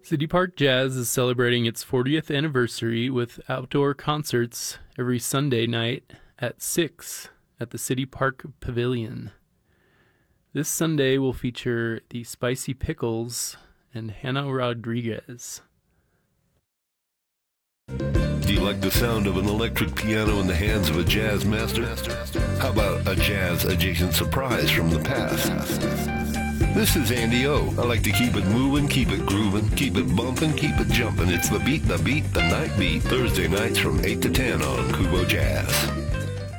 City Park Jazz is celebrating its 40th anniversary with outdoor concerts every Sunday night at 6 at the City Park Pavilion. This Sunday will feature the Spicy Pickles and Hannah Rodriguez. Do you like the sound of an electric piano in the hands of a jazz master? How about a jazz-adjacent surprise from the past? This is Andy O. I like to keep it moving, keep it grooving, keep it bumping, keep it jumping. It's the beat, the night beat. Thursday nights from 8 to 10 on Kubo Jazz.